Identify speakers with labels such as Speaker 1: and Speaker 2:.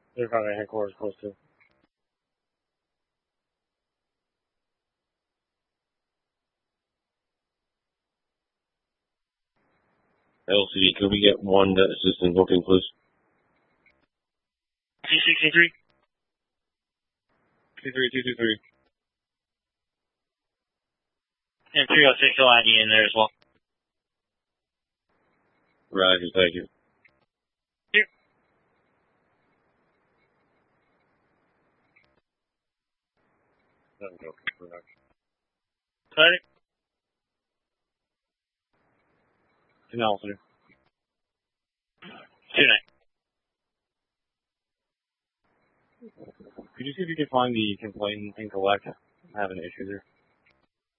Speaker 1: They're probably headquarters close to.
Speaker 2: LCD, could we get one assistant booking, please?
Speaker 1: T63? 23223. And 306 will add you in there as well.
Speaker 2: Roger, thank you.
Speaker 1: Here. Sorry? No, sir. 2-9. Could you see if you can find the complaint and collect? I'm having an issue there.